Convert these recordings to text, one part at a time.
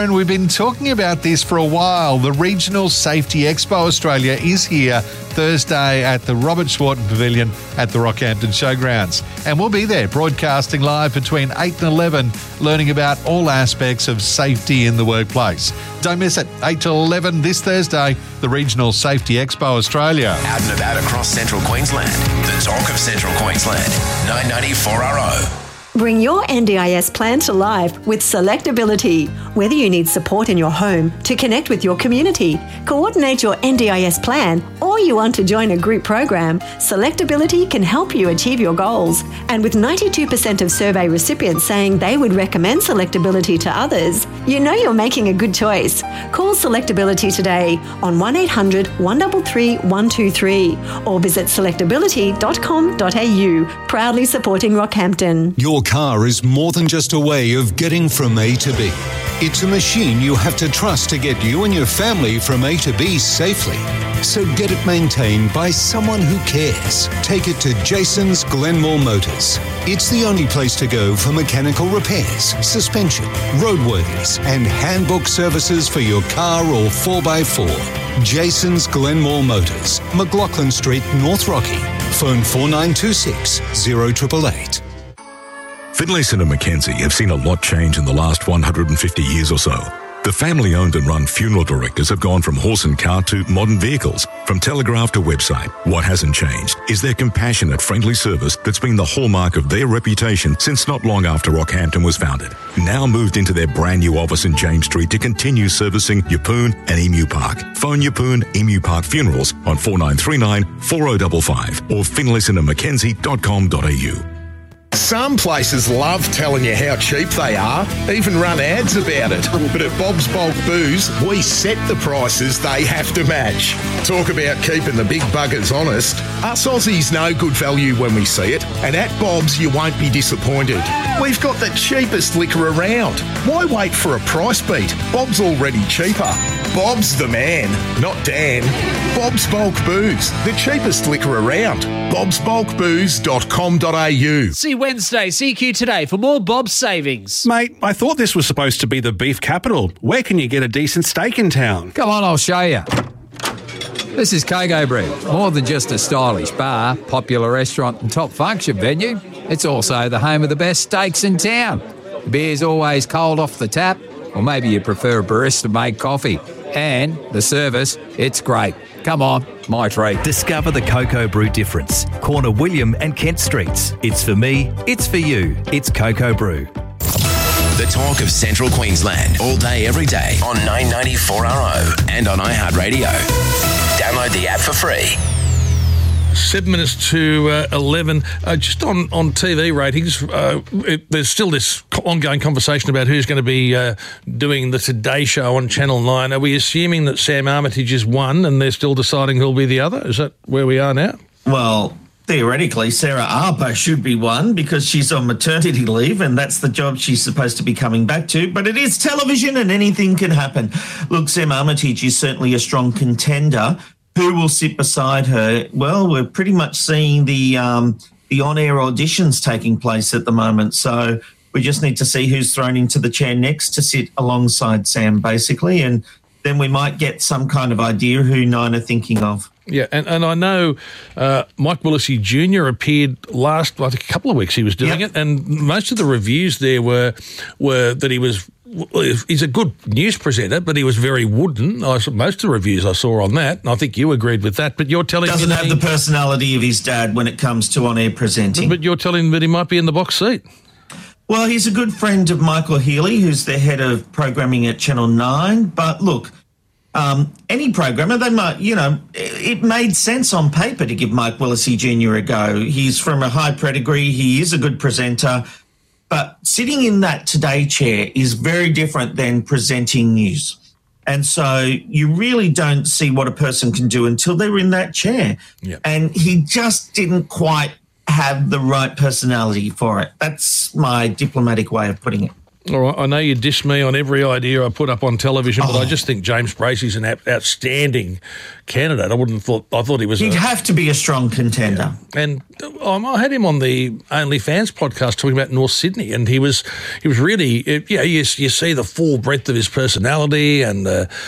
And we've been talking about this for a while. The Regional Safety Expo Australia is here Thursday at the Robert Schwarten Pavilion at the Rockhampton Showgrounds. And we'll be there broadcasting live between 8 and 11, learning about all aspects of safety in the workplace. Don't miss it. 8 till 11 this Thursday, the Regional Safety Expo Australia. Out and about across Central Queensland. The talk of Central Queensland. 994RO. Bring your NDIS plan to life with Selectability. Whether you need support in your home to connect with your community, coordinate your NDIS plan, or you want to join a group program, Selectability can help you achieve your goals. And with 92% of survey recipients saying they would recommend Selectability to others, you know you're making a good choice. Call Selectability today on 1800 133 123 or visit selectability.com.au, proudly supporting Rockhampton. Your car is more than just a way of getting from A to B. It's a machine you have to trust to get you and your family from A to B safely. So get it maintained by someone who cares. Take it to Jason's Glenmore Motors. It's the only place to go for mechanical repairs, suspension, roadworthies, and handbook services for your car or 4x4. Jason's Glenmore Motors, McLaughlin Street, North Rocky. Phone 4926 0888. Finlayson and Mackenzie have seen a lot change in the last 150 years or so. The family-owned and run funeral directors have gone from horse and cart to modern vehicles, from telegraph to website. What hasn't changed is their compassionate, friendly service that's been the hallmark of their reputation since not long after Rockhampton was founded. Now moved into their brand new office in James Street to continue servicing Yeppoon and Emu Park. Phone Yeppoon Emu Park Funerals on 4939 4055 or finlaysonandmackenzie.com.au. Some places love telling you how cheap they are, even run ads about it. But at Bob's Bulk Booze, we set the prices they have to match. Talk about keeping the big buggers honest. Us Aussies know good value when we see it, and at Bob's you won't be disappointed. We've got the cheapest liquor around. Why wait for a price beat? Bob's already cheaper. Bob's the man, not Dan. Bob's Bulk Booze, the cheapest liquor around. bobsbulkbooze.com.au. See Wednesday, CQ Today for more Bob's savings. Mate, I thought this was supposed to be the beef capital. Where can you get a decent steak in town? Come on, I'll show you. This is Coco Brew. More than just a stylish bar, popular restaurant and top function venue, it's also the home of the best steaks in town. The beer's always cold off the tap, or maybe you prefer a barista-made coffee. And the service, it's great. Come on, my treat. Discover the Coco Brew difference. Corner William and Kent Streets. It's for me, it's for you. It's Coco Brew. The talk of Central Queensland. All day, every day on 994RO and on iHeartRadio. Download the app for free. 7 minutes to 11. Just on TV ratings, there's still this ongoing conversation about who's going to be doing the Today Show on Channel 9. Are we assuming that Sam Armitage is one and they're still deciding who'll be the other? Is that where we are now? Well, theoretically, Sarah Arpo should be one because she's on maternity leave and that's the job she's supposed to be coming back to. But it is television and anything can happen. Look, Sam Armitage is certainly a strong contender. Who will sit beside her? Well, we're pretty much seeing the on-air auditions taking place at the moment. So we just need to see who's thrown into the chair next to sit alongside Sam, basically, and then we might get some kind of idea who Nine are thinking of. Yeah, and I know Mike Willesee Jr. appeared a couple of weeks he was doing it, and most of the reviews there were that he's a good news presenter, but he was very wooden. Most of the reviews I saw on that, and I think you agreed with that, but you're telling me... Doesn't have the personality of his dad when it comes to on-air presenting. But you're telling me that he might be in the box seat. Well, he's a good friend of Michael Healy, who's the head of programming at Channel 9, but look... any programmer, they might, it made sense on paper to give Mike Willesee Jr. a go. He's from a high pedigree. He is a good presenter. But sitting in that Today chair is very different than presenting news. And so you really don't see what a person can do until they're in that chair. Yep. And he just didn't quite have the right personality for it. That's my diplomatic way of putting it. All right, I know you dish me on every idea I put up on television, but I just think James Bracey's an outstanding candidate. I thought he was. He'd have to be a strong contender. And I had him on the OnlyFans podcast talking about North Sydney, and he was really, you see the full breadth of his personality and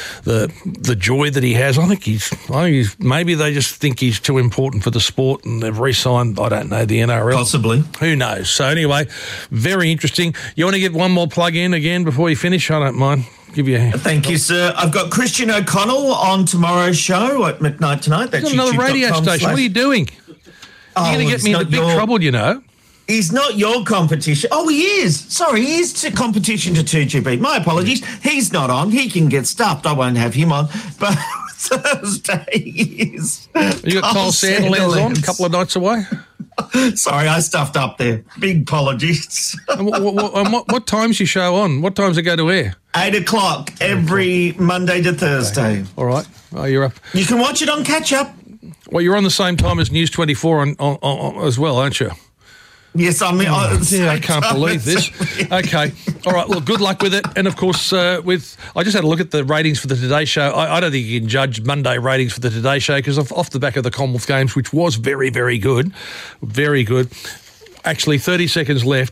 the joy that he has. I think he's maybe they just think he's too important for the sport, and they've re-signed, I don't know, the NRL. Possibly. Who knows? So anyway, very interesting. You want to get one more plug in again before you finish? I don't mind. Give you a hand. Thank you, sir. I've got Christian O'Connell on tomorrow's show at midnight tonight. That's another radio station. What are you doing? You're going to get me into big trouble, you know. He's not your competition. Oh, he is. Sorry, he is to competition to 2GB. My apologies. He's not on. He can get stuffed. I won't have him on. But Thursday is... You got Kyle Sandilands on a couple of nights away? Sorry, I stuffed up there. Big apologies. And what time's your show on? What times it go to air? 8 o'clock every Monday to Thursday. All right. Oh, you're up. You can watch it on Catch Up. Well, you're on the same time as News 24 on as well, aren't you? Yes, I mean... I can't believe this. Okay. All right, well, good luck with it. And, of course, I just had a look at the ratings for the Today Show. I don't think you can judge Monday ratings for the Today Show because off the back of the Commonwealth Games, which was very, very good, very good. Actually, 30 seconds left.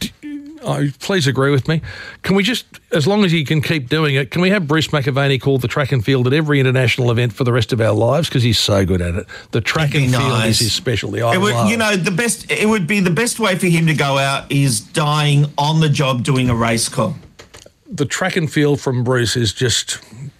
Please agree with me. Can we just, as long as you can keep doing it, can we have Bruce McAvaney call the track and field at every international event for the rest of our lives? Because he's so good at it. The track and field is his specialty. It would be the best way for him to go out is dying on the job doing a race call. The track and field from Bruce is just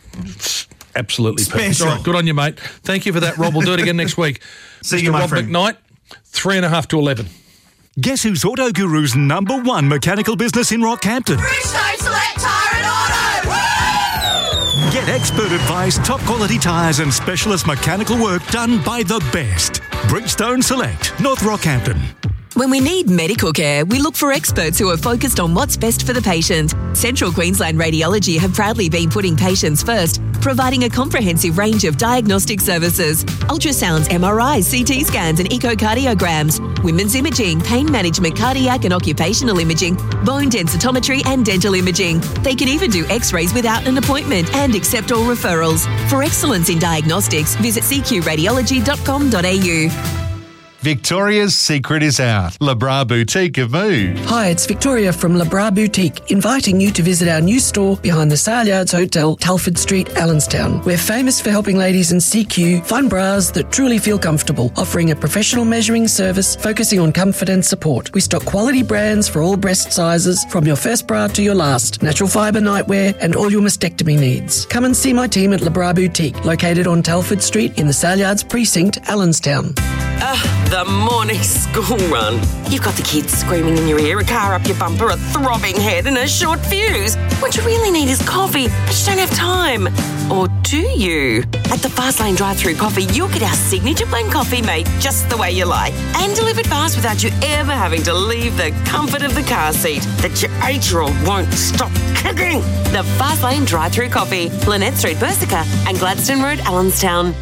absolutely perfect. All right, good on you, mate. Thank you for that, Rob. We'll do it again next week. See you, my Rob friend. McKnight, 3.5 to 11. Guess who's Auto Guru's number one mechanical business in Rockhampton? Bridgestone Select Tyre and Auto! Woo! Get expert advice, top quality tyres and specialist mechanical work done by the best. Bridgestone Select, North Rockhampton. When we need medical care, we look for experts who are focused on what's best for the patient. Central Queensland Radiology have proudly been putting patients first, providing a comprehensive range of diagnostic services. Ultrasounds, MRIs, CT scans and echocardiograms, women's imaging, pain management, cardiac and occupational imaging, bone densitometry and dental imaging. They can even do x-rays without an appointment and accept all referrals. For excellence in diagnostics, visit cqradiology.com.au. Victoria's secret is out. Le Bras Boutique have moved. Hi, it's Victoria from Le Bras Boutique, inviting you to visit our new store behind the Saleyards Hotel, Telford Street, Allenstown. We're famous for helping ladies in CQ find bras that truly feel comfortable, offering a professional measuring service focusing on comfort and support. We stock quality brands for all breast sizes, from your first bra to your last, natural fibre nightwear and all your mastectomy needs. Come and see my team at Le Bras Boutique, located on Telford Street in the Saleyards Precinct, Allenstown. The morning school run. You've got the kids screaming in your ear, a car up your bumper, a throbbing head and a short fuse. What you really need is coffee, but you don't have time. Or do you? At the Fastlane drive-through coffee, you'll get our signature blend coffee made just the way you like and delivered fast without you ever having to leave the comfort of the car seat that your 8-year-old won't stop kicking. The Fastlane drive-through coffee, Lynette Street, Bersica and Gladstone Road, Allenstown.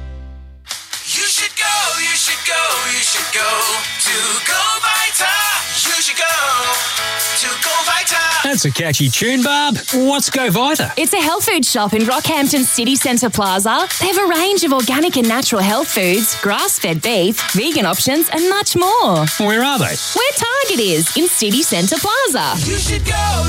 You should go to Go Vita. You should go to Go Vita. That's a catchy tune, Barb. What's Go Vita? It's a health food shop in Rockhampton City Centre Plaza. They have a range of organic and natural health foods, grass-fed beef, vegan options and much more. Where are they? Where Target is, in City Centre Plaza. You should go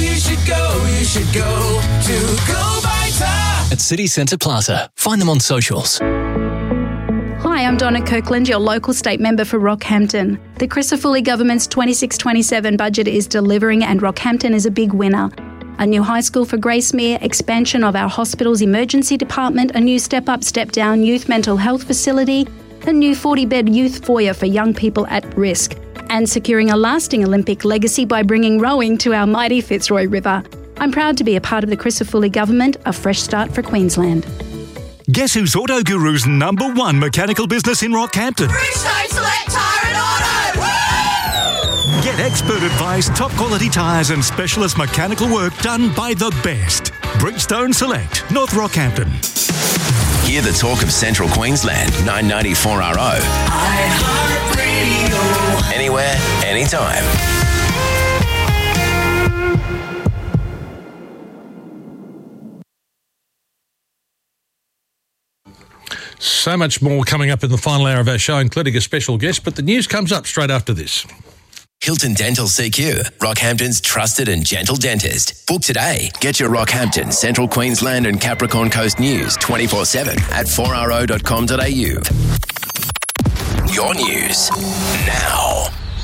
to Go Vita. At City Centre Plaza. Find them on socials. Hi, I'm Donna Kirkland, your local state member for Rockhampton. The Crisafulli government's 26-27 budget is delivering and Rockhampton is a big winner. A new high school for Gracemere, expansion of our hospital's emergency department, a new step-up, step-down youth mental health facility, a new 40-bed youth foyer for young people at risk, and securing a lasting Olympic legacy by bringing rowing to our mighty Fitzroy River. I'm proud to be a part of the Crisafulli government, a fresh start for Queensland. Guess who's Auto Guru's number one mechanical business in Rockhampton? Bridgestone Select Tyre and Auto. Woo! Get expert advice, top quality tyres and specialist mechanical work done by the best. Bridgestone Select, North Rockhampton. Hear the talk of Central Queensland, 994RO. iHeartRadio. Anywhere, anytime. So much more coming up in the final hour of our show, including a special guest, but the news comes up straight after this. Hilton Dental CQ, Rockhampton's trusted and gentle dentist. Book today. Get your Rockhampton, Central Queensland and Capricorn Coast news 24/7 at 4ro.com.au. Your news now.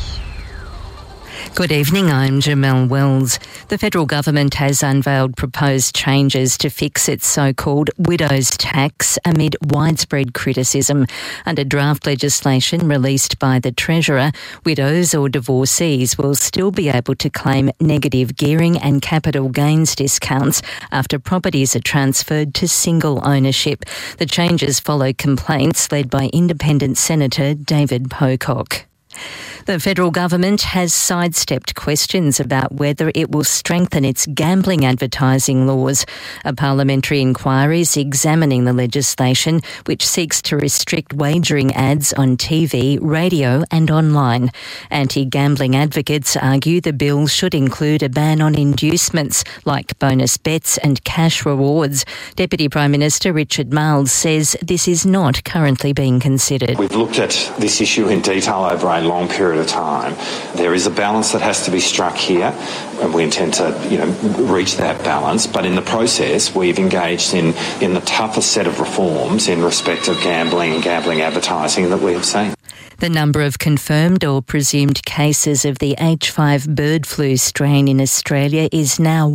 Good evening, I'm Jamelle Wells. The federal government has unveiled proposed changes to fix its so-called widow's tax amid widespread criticism. Under draft legislation released by the Treasurer, widows or divorcees will still be able to claim negative gearing and capital gains discounts after properties are transferred to single ownership. The changes follow complaints led by Independent Senator David Pocock. The federal government has sidestepped questions about whether it will strengthen its gambling advertising laws. A parliamentary inquiry is examining the legislation which seeks to restrict wagering ads on TV, radio and online. Anti-gambling advocates argue the bill should include a ban on inducements like bonus bets and cash rewards. Deputy Prime Minister Richard Marles says this is not currently being considered. We've looked at this issue in detail over a long period of time. There is a balance that has to be struck here, and we intend to, reach that balance. But in the process, we've engaged in the toughest set of reforms in respect of gambling and gambling advertising that we have seen. The number of confirmed or presumed cases of the H5 bird flu strain in Australia is now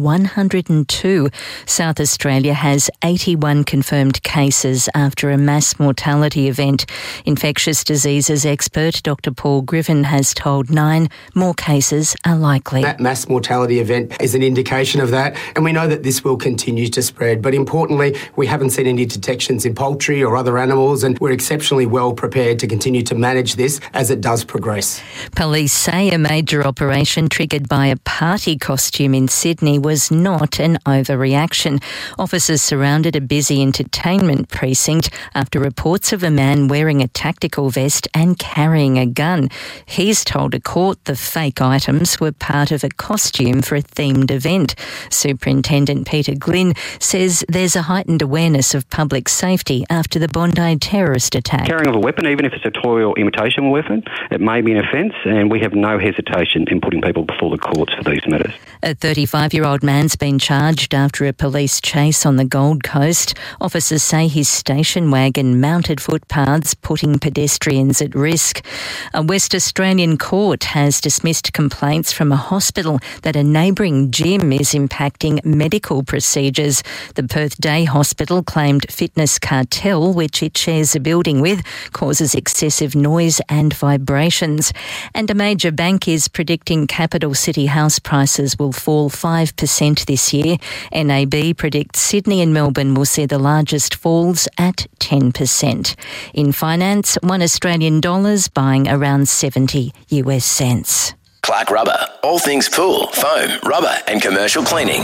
102. South Australia has 81 confirmed cases after a mass mortality event. Infectious diseases expert Dr. Paul Griffin has told Nine more cases are likely. That mass mortality event is an indication of that, and we know that this will continue to spread. But importantly, we haven't seen any detections in poultry or other animals, and we're exceptionally well prepared to continue to manage this as it does progress. Police say a major operation triggered by a party costume in Sydney was not an overreaction. Officers surrounded a busy entertainment precinct after reports of a man wearing a tactical vest and carrying a gun. He's told a court the fake items were part of a costume for a themed event. Superintendent Peter Glynn says there's a heightened awareness of public safety after the Bondi terrorist attack. Carrying of a weapon, even if it's a toy or imitation weapon, it may be an offence, and we have no hesitation in putting people before the courts for these matters. A 35-year-old man's been charged after a police chase on the Gold Coast. Officers say his station wagon mounted footpaths, putting pedestrians at risk. A West Australian court has dismissed complaints from a hospital that a neighbouring gym is impacting medical procedures. The Perth Day Hospital claimed Fitness Cartel, which it shares a building with, causes excessive noise and vibrations. And a major bank is predicting capital city house prices will fall 5% this year. NAB predicts Sydney and Melbourne will see the largest falls at 10%. In finance, $1 Australian buying around 70 US cents. Clark Rubber. All things pool, foam, rubber and commercial cleaning.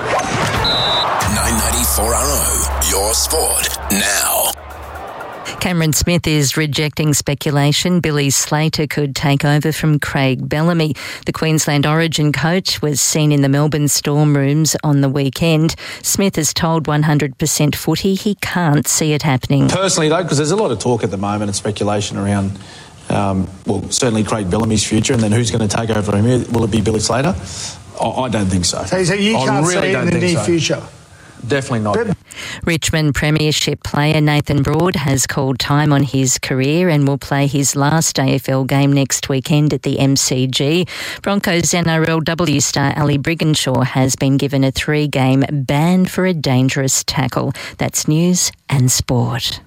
994RO. Your sport now. Cameron Smith is rejecting speculation Billy Slater could take over from Craig Bellamy. The Queensland Origin coach was seen in the Melbourne Storm rooms on the weekend. Smith has told 100% Footy he can't see it happening. Personally, though, because there's a lot of talk at the moment and speculation around, certainly Craig Bellamy's future, and then who's going to take over him? Will it be Billy Slater? I don't think so. So you can't see it in the near future? Definitely not. Richmond Premiership player Nathan Broad has called time on his career and will play his last AFL game next weekend at the MCG. Broncos NRLW star Ali Brigginshaw has been given a 3-game ban for a dangerous tackle. That's news and sport.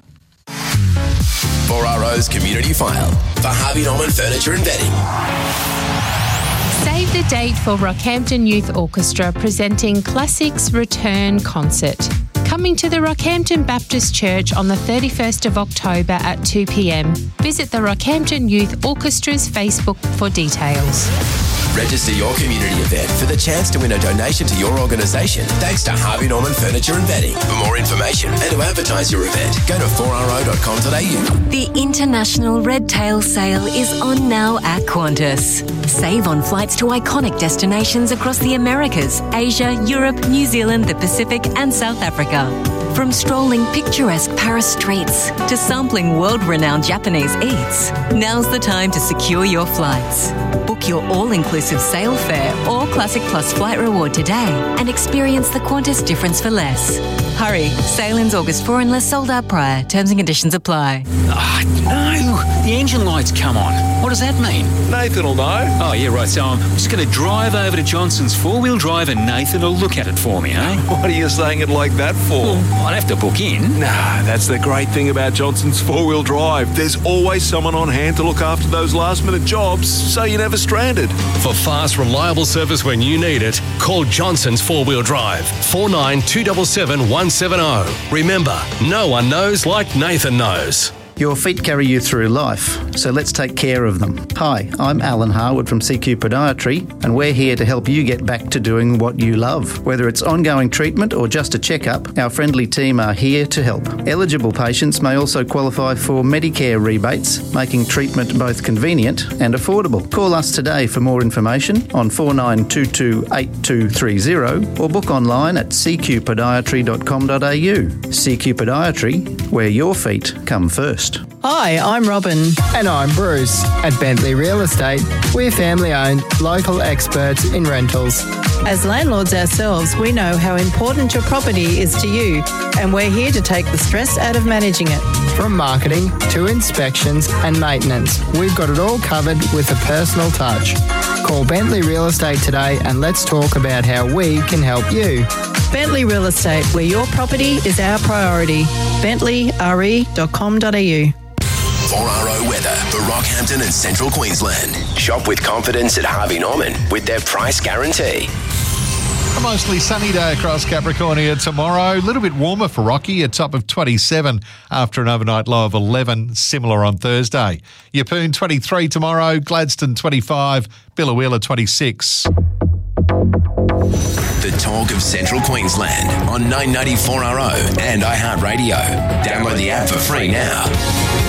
4RO's Community File for Harvey Norman Furniture and Bedding. Save the date for Rockhampton Youth Orchestra presenting Classics Return Concert. Coming to the Rockhampton Baptist Church on the 31st of October at 2 p.m. Visit the Rockhampton Youth Orchestra's Facebook for details. Register your community event for the chance to win a donation to your organisation thanks to Harvey Norman Furniture and Bedding. For more information and to advertise your event, go to 4ro.com.au. The International Red Tail Sale is on now at Qantas. Save on flights to iconic destinations across the Americas, Asia, Europe, New Zealand, the Pacific and South Africa. From strolling picturesque Paris streets to sampling world-renowned Japanese eats, now's the time to secure your flights. Book your all-inclusive sale fare or Classic Plus flight reward today and experience the Qantas difference for less. Hurry, sale ends August 4 unless sold out prior. Terms and conditions apply. No, the engine light's come on. What does that mean? Nathan will know. Oh, yeah, right. So I'm just going to drive over to Johnson's four-wheel drive and Nathan will look at it for me, eh? What are you saying it like that for? Well, I'd have to book in. Nah, that's the great thing about Johnson's four-wheel drive. There's always someone on hand to look after those last-minute jobs, so you're never stranded. For fast, reliable service when you need it, call Johnson's four-wheel drive, 49 170. Remember, no one knows like Nathan knows. Your feet carry you through life, so let's take care of them. Hi, I'm Alan Harwood from CQ Podiatry, and we're here to help you get back to doing what you love. Whether it's ongoing treatment or just a checkup, our friendly team are here to help. Eligible patients may also qualify for Medicare rebates, making treatment both convenient and affordable. Call us today for more information on 4922 8230 or book online at cqpodiatry.com.au. CQ Podiatry, where your feet come first. Hi, I'm Robin. And I'm Bruce. At Bentley Real Estate, we're family-owned, local experts in rentals. As landlords ourselves, we know how important your property is to you, and we're here to take the stress out of managing it. From marketing to inspections and maintenance, we've got it all covered with a personal touch. Call Bentley Real Estate today and let's talk about how we can help you. Bentley Real Estate, where your property is our priority. BentleyRE.com.au. 4RO weather for Rockhampton and Central Queensland. Shop with confidence at Harvey Norman with their price guarantee. A mostly sunny day across Capricornia tomorrow. A little bit warmer for Rocky, a top of 27 after an overnight low of 11, similar on Thursday. Yeppoon 23 tomorrow, Gladstone 25, Billawheeler 26. The talk of Central Queensland on 994RO and iHeartRadio. Download the app for free now.